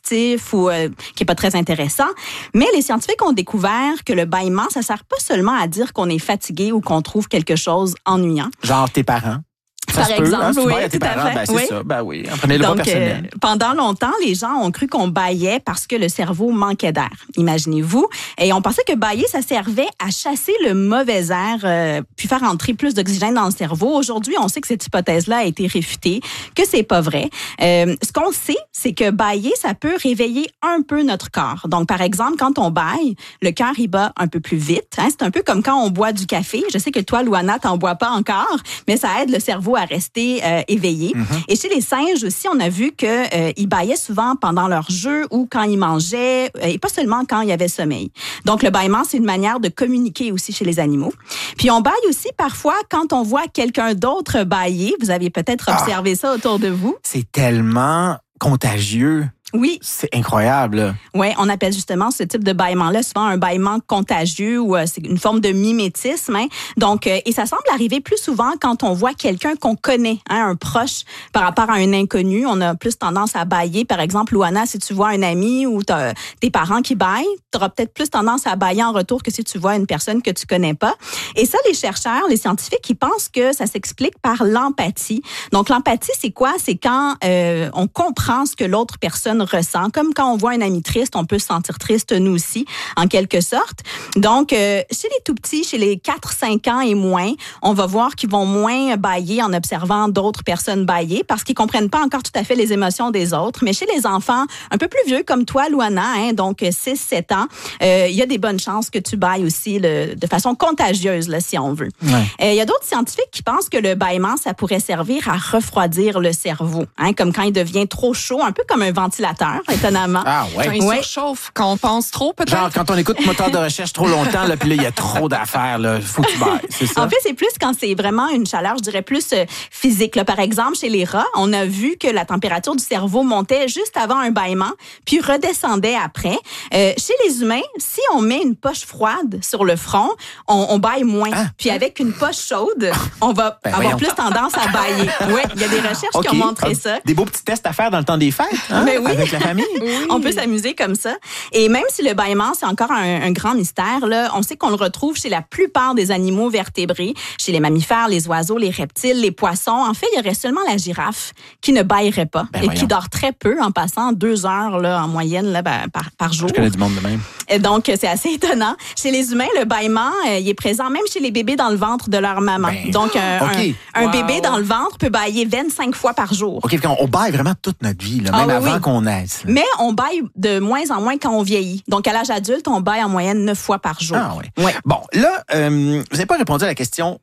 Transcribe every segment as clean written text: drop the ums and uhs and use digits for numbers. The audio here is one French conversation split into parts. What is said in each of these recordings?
répétitif ou qui est pas très intéressant. Mais les scientifiques ont découvert que le bâillement, ça sert pas seulement à dire qu'on est fatigué ou qu'on trouve quelque chose ennuyant. Genre tes parents. Ça Par exemple, hein, oui, à tes tout à parents, fait. ben, c'est oui. ça. Ben oui, prenez le pas personnel. Pendant longtemps, les gens ont cru qu'on bâillait parce que le cerveau manquait d'air. Imaginez-vous. Et on pensait que bâiller, ça servait à chasser le mauvais air, puis faire entrer plus d'oxygène dans le cerveau. Aujourd'hui, on sait que cette hypothèse-là a été réfutée, que c'est pas vrai. Ce qu'on sait, c'est que bâiller, ça peut réveiller un peu notre corps. Donc, par exemple, quand on bâille, le cœur, il bat un peu plus vite. Hein? C'est un peu comme quand on boit du café. Je sais que toi, Louana, t'en bois pas encore, mais ça aide le cerveau à rester éveillé. Mm-hmm. Et chez les singes aussi, on a vu que ils bâillaient souvent pendant leur jeu ou quand ils mangeaient, et pas seulement quand il y avait sommeil. Donc, le bâillement, c'est une manière de communiquer aussi chez les animaux. Puis, on bâille aussi parfois quand on voit quelqu'un d'autre bâiller. Vous avez peut-être observé ça autour de vous. C'est tellement contagieux. Oui. C'est incroyable. Oui, on appelle justement ce type de bâillement-là souvent un bâillement contagieux ou c'est une forme de mimétisme. Hein. Donc, et ça semble arriver plus souvent quand on voit quelqu'un qu'on connaît, hein, un proche, par rapport à un inconnu. On a plus tendance à bâiller. Par exemple, Louana, si tu vois un ami ou t'as tes parents qui bâillent, tu auras peut-être plus tendance à bâiller en retour que si tu vois une personne que tu connais pas. Et ça, les chercheurs, les scientifiques, ils pensent que ça s'explique par l'empathie. Donc, l'empathie, c'est quoi? C'est quand on comprend ce que l'autre personne ressent. Comme quand on voit un ami triste, on peut se sentir triste nous aussi, en quelque sorte. Donc, chez les tout-petits, chez les 4-5 ans et moins, on va voir qu'ils vont moins bâiller en observant d'autres personnes bâiller parce qu'ils comprennent pas encore tout à fait les émotions des autres. Mais chez les enfants un peu plus vieux, comme toi, Louana, hein, donc 6-7 ans, il y a des bonnes chances que tu bâilles aussi de façon contagieuse, là, si on veut. Il y a d'autres scientifiques qui pensent que le bâillement, ça pourrait servir à refroidir le cerveau, hein, comme quand il devient trop chaud, un peu comme un ventilateur, étonnamment. Ah ouais. Quand il surchauffe, quand on pense trop, peut-être. Genre, quand on écoute moteur de recherche trop longtemps, là, puis là, il y a trop d'affaires, là. Faut que tu bailles, c'est ça? En fait, c'est plus quand c'est vraiment une chaleur, je dirais plus physique. Là, par exemple, chez les rats, on a vu que la température du cerveau montait juste avant un bâillement, puis redescendait après. Chez les humains, si on met une poche froide sur le front, on bâille moins. Ah. Puis avec une poche chaude, on va avoir plus tendance à bâiller. Oui, il y a des recherches qui ont montré ça. Des beaux petits tests à faire dans le temps des fêtes, hein? Ben oui. Avec la famille. Oui. On peut s'amuser comme ça. Et même si le bâillement, c'est encore un grand mystère, là, on sait qu'on le retrouve chez la plupart des animaux vertébrés, chez les mammifères, les oiseaux, les reptiles, les poissons. En fait, il y aurait seulement la girafe qui ne bâillerait pas et qui dort très peu en passant 2 heures là, en moyenne là, par jour. Je connais du monde de même. Et donc, c'est assez étonnant. Chez les humains, le bâillement, il est présent même chez les bébés dans le ventre de leur maman. Donc, un bébé dans le ventre peut bâiller 25 fois par jour. OK, on bâille vraiment toute notre vie, là, même avant qu'on naisse. Mais on bâille de moins en moins quand on vieillit. Donc, à l'âge adulte, on bâille en moyenne 9 fois par jour. Ah oui. Ouais. Bon, là, vous n'avez pas répondu à la question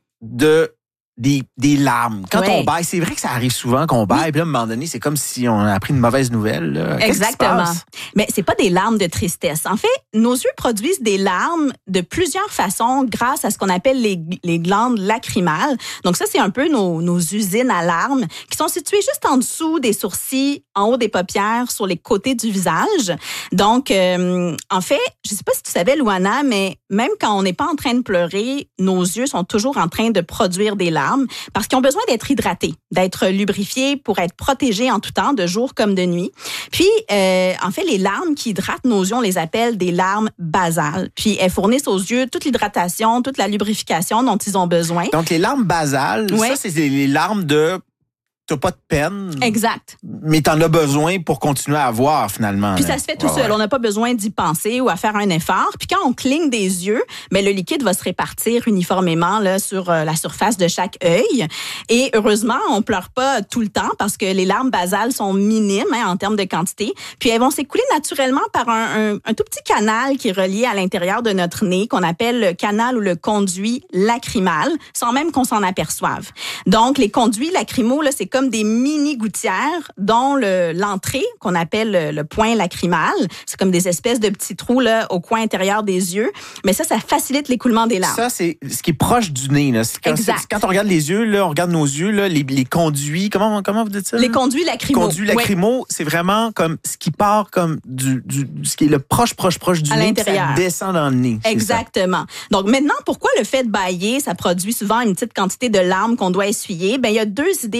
des larmes. Quand on bâille, c'est vrai que ça arrive souvent qu'on bâille, puis là, à un moment donné, c'est comme si on a appris une mauvaise nouvelle. Là. Exactement. Mais c'est pas des larmes de tristesse. En fait, nos yeux produisent des larmes de plusieurs façons grâce à ce qu'on appelle les glandes lacrymales. Donc ça, c'est un peu nos usines à larmes qui sont situées juste en dessous des sourcils, en haut des paupières, sur les côtés du visage. Donc, en fait, je sais pas si tu savais, Louana, mais même quand on n'est pas en train de pleurer, nos yeux sont toujours en train de produire des larmes parce qu'ils ont besoin d'être hydratés, d'être lubrifiés pour être protégés en tout temps, de jour comme de nuit. Puis, en fait, les larmes qui hydratent nos yeux, on les appelle des larmes basales. Puis, elles fournissent aux yeux toute l'hydratation, toute la lubrification dont ils ont besoin. Donc, les larmes basales, ça, c'est les larmes de... T'as pas de peine. Exact. Mais t'en as besoin pour continuer à voir, finalement. Puis ça se fait tout seul. On n'a pas besoin d'y penser ou à faire un effort. Puis quand on cligne des yeux, mais le liquide va se répartir uniformément là, sur la surface de chaque œil. Et heureusement, on pleure pas tout le temps parce que les larmes basales sont minimes en termes de quantité. Puis elles vont s'écouler naturellement par un tout petit canal qui est relié à l'intérieur de notre nez, qu'on appelle le canal ou le conduit lacrymal, sans même qu'on s'en aperçoive. Donc, les conduits lacrymaux, là, c'est comme des mini-gouttières dont l'entrée, qu'on appelle le point lacrymal, c'est comme des espèces de petits trous là, au coin intérieur des yeux. Mais ça facilite l'écoulement des larmes. Ça, c'est ce qui est proche du nez. Là. Quand on regarde les yeux, là, on regarde nos yeux, là, les conduits, comment vous dites ça? Les conduits lacrymaux. Les conduits lacrymaux, c'est vraiment comme ce qui part comme ce qui est le proche du nez, puis ça descend dans le nez. Exactement. Donc maintenant, pourquoi le fait de bâiller, ça produit souvent une petite quantité de larmes qu'on doit essuyer? Ben il y a 2 idées principales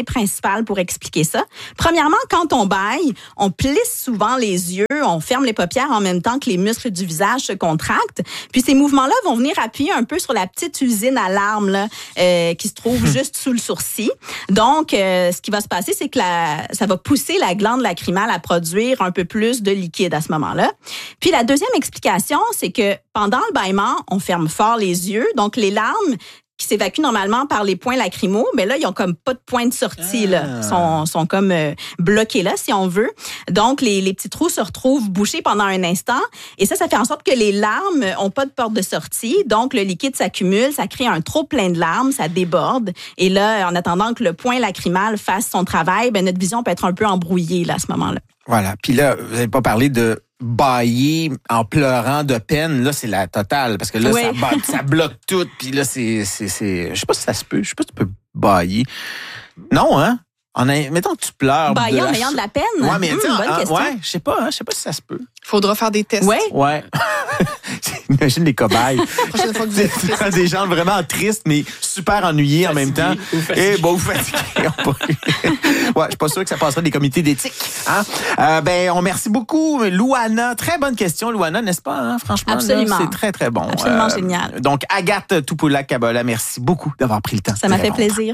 principales pour expliquer ça. Premièrement, quand on bâille, on plisse souvent les yeux, on ferme les paupières en même temps que les muscles du visage se contractent. Puis ces mouvements-là vont venir appuyer un peu sur la petite usine à larmes là, qui se trouve juste sous le sourcil. Donc, ce qui va se passer, c'est que ça va pousser la glande lacrymale à produire un peu plus de liquide à ce moment-là. Puis la deuxième explication, c'est que pendant le bâillement, on ferme fort les yeux. Donc, les larmes qui s'évacuent normalement par les points lacrymaux, mais là, ils ont comme pas de point de sortie, là. Sont comme bloqués là, si on veut. Donc, les petits trous se retrouvent bouchés pendant un instant. Et ça fait en sorte que les larmes ont pas de porte de sortie. Donc, le liquide s'accumule, ça crée un trop plein de larmes, ça déborde. Et là, en attendant que le point lacrymal fasse son travail, notre vision peut être un peu embrouillée, là, à ce moment-là. Voilà. Puis là, vous n'avez pas parlé de bâiller en pleurant de peine. Là, c'est la totale. Parce que là, ça bloque tout. Puis là, c'est... Je sais pas si ça se peut. Je sais pas si tu peux bâiller. Non, hein? Mettons que tu pleures. Bailler en ayant de la peine? Ouais, mais bonne question. Ouais, je sais pas si ça se peut. Faudra faire des tests. Ouais. Imagine les cobayes. Prochaine fois que vous êtes triste. Des gens vraiment tristes, mais super ennuyés en même temps. Et bon, fatigués. Ouais, je suis pas sûr que ça passerait des comités d'éthique. Hein? On merci beaucoup, Louana. Très bonne question, Louana, n'est-ce pas? Hein? Franchement, absolument. Là, c'est très, très bon. Absolument génial. Donc, Agathe Topoula-Kabola, merci beaucoup d'avoir pris le temps. Ça m'a fait plaisir.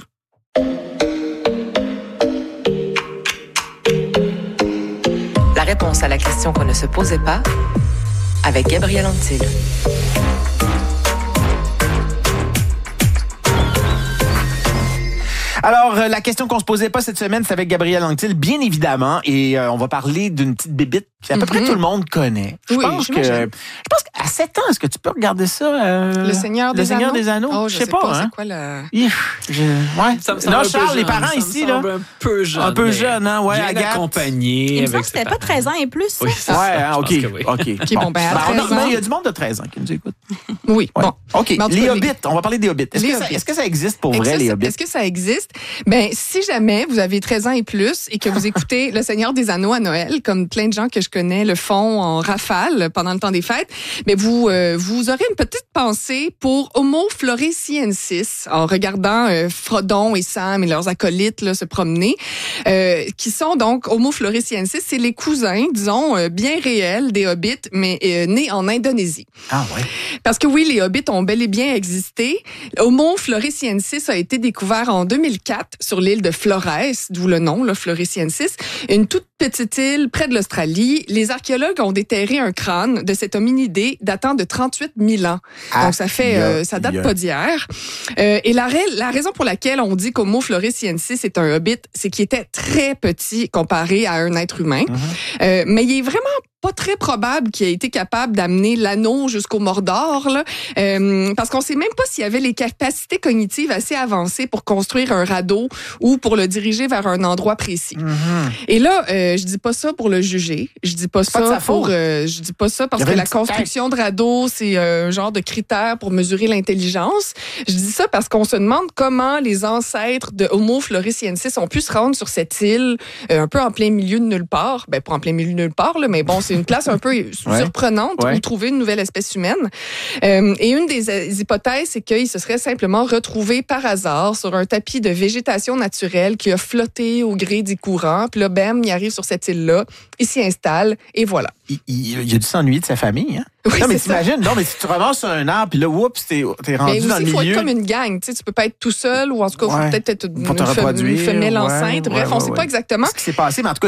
La réponse à la question qu'on ne se posait pas avec Gabriel Anctil. Alors, la question qu'on se posait pas cette semaine, c'est avec Gabriel Anctil, bien évidemment, et on va parler d'une petite bébite qu'à peu près tout le monde connaît. Je pense qu'à 7 ans, est-ce que tu peux regarder ça? Le Seigneur des Anneaux. Oh, je sais pas, hein? C'est quoi le... Ouais. Non, Charles, les parents ici, là. Un peu jeune. Un peu jeune, hein? Ouais, bien Agathe. accompagné. Il me semble que c'était pas 13 ans et plus, ça? Oui, c'est ça. Ouais, hein, OK. Oui. OK. Il y a du monde de 13 ans qui nous écoute. Oui, Ouais. bon. OK. Les Hobbits. On va parler des Hobbits. Est-ce que ça existe pour vrai, les Hobbits? Est-ce que ça existe? Ben, si jamais vous avez 13 ans et plus et que vous écoutez Le Seigneur des Anneaux à Noël, comme plein de gens que je connais le font en rafale pendant le temps des fêtes, mais vous aurez une petite pensée pour Homo floresiensis en regardant Frodon et Sam et leurs acolytes là, se promener, qui sont donc Homo floresiensis, c'est les cousins, disons, bien réels des hobbits, mais nés en Indonésie. Ah ouais. Parce que oui, les hobbits ont bel et bien existé. Homo floresiensis a été découvert en 2004 sur l'île de Flores, d'où le nom, là, Floresiensis, une toute petite île près de l'Australie. Les archéologues ont déterré un crâne de cet hominidé datant de 38 000 ans. Donc, ça date pas d'hier. Et la raison pour laquelle on dit qu'Homo floresiensis est un hobbit, c'est qu'il était très petit comparé à un être humain. Mais il est vraiment pas très probable qu'il ait été capable d'amener l'anneau jusqu'au Mordor, là, parce qu'on sait même pas s'il avait les capacités cognitives assez avancées pour construire un radeau ou pour le diriger vers un endroit précis. Et là, je dis pas ça pour le juger. Je dis pas ça pour. Je dis pas ça parce que la construction de radeau, c'est un genre de critère pour mesurer l'intelligence. Je dis ça parce qu'on se demande comment les ancêtres de Homo floresiensis ont pu se rendre sur cette île un peu en plein milieu de nulle part. Ben, pas en plein milieu de nulle part, là, mais bon, c'est une place un peu surprenante où trouver une nouvelle espèce humaine. Et une des hypothèses, c'est qu'ils se seraient simplement retrouvés par hasard sur un tapis de végétation naturelle qui a flotté au gré des courants. Puis là, bam, il arrive sur cette île-là, il s'y installe et voilà. Il a dû s'ennuyer de sa famille, hein? Oui, non, mais t'imagines, si tu ramasses sur un arbre, puis là, oups, t'es rendu dans le milieu. Il faut être comme une gang, tu sais, tu peux pas être tout seul, ou en tout cas, il faut peut-être être une femelle enceinte. Bref, on sait pas exactement ce qui s'est passé, mais en tout cas,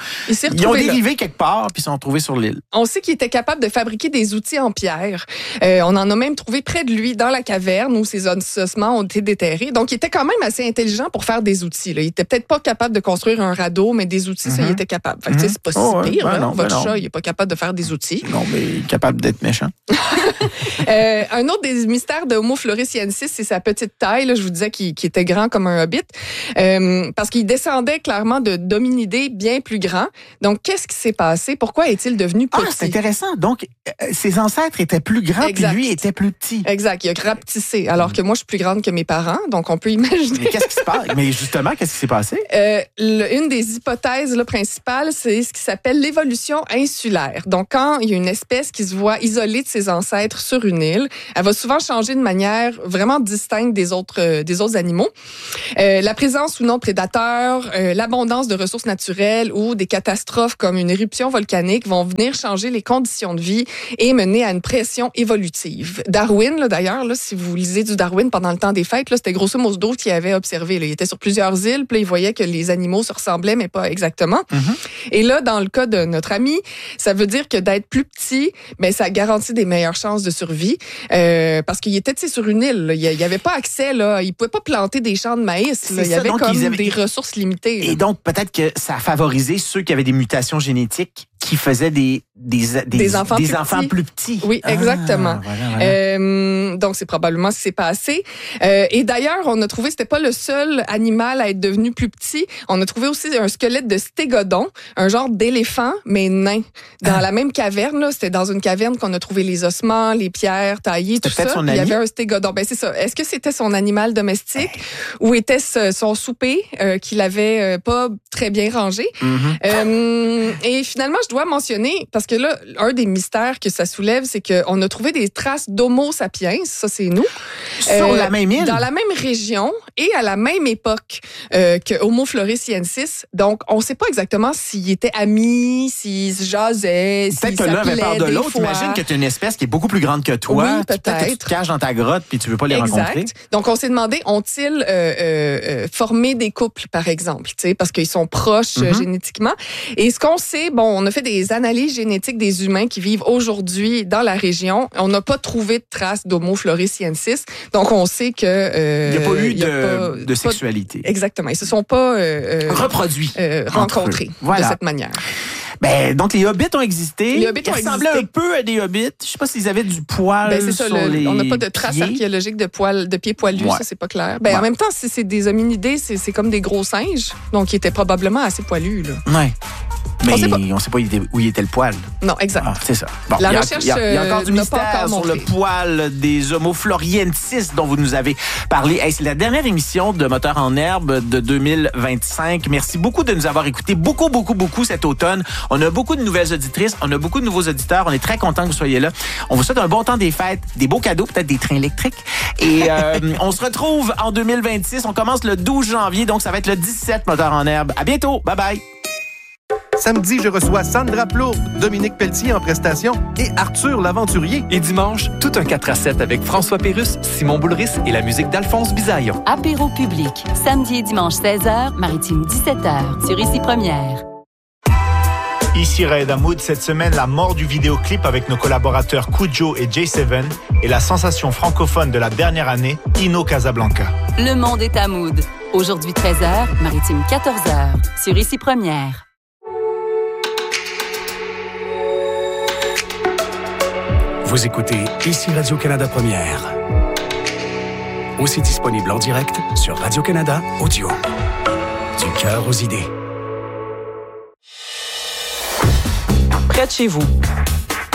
ils ont dérivé quelque part, puis ils se sont retrouvés sur l'île. On sait qu'il était capable de fabriquer des outils en pierre. On en a même trouvé près de lui, dans la caverne, où ses ossements ont été déterrés. Donc, il était quand même assez intelligent pour faire des outils, là. Il était peut-être pas capable de construire un radeau, mais des outils, ça, il était capable. Fait que, c'est pas si pire, là. Votre chat, il est pas capable de faire des outils. Non, mais il est capable d'être méchant. Un autre des mystères de Homo floresiensis, c'est sa petite taille. Là, je vous disais qu'il était grand comme un hobbit, parce qu'il descendait clairement d'hominidés bien plus grands. Donc, qu'est-ce qui s'est passé? Pourquoi est-il devenu petit? C'est intéressant. Donc, ses ancêtres étaient plus grands, puis lui était plus petit. Exact. Il a rapetissé, alors que moi, je suis plus grande que mes parents. Donc, on peut imaginer. Mais qu'est-ce qui se passe? Mais justement, qu'est-ce qui s'est passé? Une des hypothèses là, principales, c'est ce qui s'appelle l'évolution insulaire. Donc, quand il y a une espèce qui se voit isolée de ses ancêtres sur une île, elle va souvent changer de manière vraiment distincte des autres animaux. La présence ou non de prédateurs, l'abondance de ressources naturelles ou des catastrophes comme une éruption volcanique vont venir changer les conditions de vie et mener à une pression évolutive. Darwin, là, d'ailleurs, là, si vous lisez du Darwin pendant le temps des fêtes, là, c'était grosso modo qu'il avait observé. Là. Il était sur plusieurs îles, puis là, il voyait que les animaux se ressemblaient, mais pas exactement. Et là, dans le cas de notre ami, ça veut dire que d'être plus petit, ben, ça garantit des meilleures chances de survie, parce qu'il était sur une île. Là. Il n'y avait pas accès, là. Il pouvait pas planter des champs de maïs. Là. Il y avait des ressources limitées. Là. Et donc, peut-être que ça a favorisé ceux qui avaient des mutations génétiques qui faisaient des enfants plus petits. Oui, exactement. Donc, c'est probablement ce qui s'est passé. Et d'ailleurs, on a trouvé, c'était pas le seul animal à être devenu plus petit. On a trouvé aussi un squelette de stégodon, un genre d'éléphant, mais nain. Dans la même caverne, là, c'était dans une caverne qu'on a trouvé les ossements, les pierres taillées, tout ça. Il y avait un stégodon. Ben, c'est ça. Est-ce que c'était son animal domestique ou était-ce son souper qu'il avait pas très bien rangé? Et finalement, je dois mentionner, parce que là, un des mystères que ça soulève, c'est qu'on a trouvé des traces d'Homo sapiens, ça c'est nous. Sur la même île? Dans la même région et à la même époque que Homo floresiensis. Donc, on ne sait pas exactement s'ils étaient amis, s'ils se jasaient, s'ils s'appelaient. Peut-être que l'un avait peur de l'autre. Imagine que tu as une espèce qui est beaucoup plus grande que toi. Oui, peut-être. Tu te caches dans ta grotte puis tu veux pas les rencontrer. Donc, on s'est demandé, ont-ils formé des couples, par exemple, parce qu'ils sont proches génétiquement. Et ce qu'on sait, on a fait des analyses génétiques des humains qui vivent aujourd'hui dans la région. On n'a pas trouvé de traces d'Homo floresiensis. Donc, on sait que... il n'y a pas eu de sexualité. Exactement. Ils se sont pas... reproduits. Rencontrés de cette manière. Ben, donc, les hobbits ont existé. Les hobbits ont ressemblaient un peu à des hobbits. Je sais pas s'ils avaient du poil c'est ça, sur les on n'a pas de traces archéologiques de pieds poilus, ça, c'est pas clair. En même temps, si c'est des hominidés, c'est comme des gros singes. Donc, ils étaient probablement assez poilus, là. Ouais. Mais on sait pas où il était le poil. Non, exact. C'est ça. Bon, la recherche il y a encore du mystère sur le poil des Homo floresiensis dont vous nous avez parlé. C'est la dernière émission de Moteur en herbe de 2025. Merci beaucoup de nous avoir écoutés beaucoup cet automne. On a beaucoup de nouvelles auditrices, on a beaucoup de nouveaux auditeurs. On est très contents que vous soyez là. On vous souhaite un bon temps des fêtes, des beaux cadeaux, peut-être des trains électriques. Et on se retrouve en 2026. On commence le 12 janvier, donc ça va être le 17 Moteur en herbe. À bientôt. Bye bye. Samedi, je reçois Sandra Plourde, Dominique Pelletier en prestation et Arthur l'Aventurier. Et dimanche, tout un 4-7 avec François Pérusse, Simon Boulris et la musique d'Alphonse Bisaillon. Apéro public, samedi et dimanche 16h, Maritime 17h, sur Ici Première. Ici Raed Hamoud, cette semaine, la mort du vidéoclip avec nos collaborateurs Kujo et J7 et la sensation francophone de la dernière année, Ino Casablanca. Le monde est à Mood. Aujourd'hui 13h, Maritime 14h, sur Ici Première. Vous écoutez Ici Radio-Canada Première. Aussi disponible en direct sur Radio-Canada Audio. Du cœur aux idées. Près de chez vous,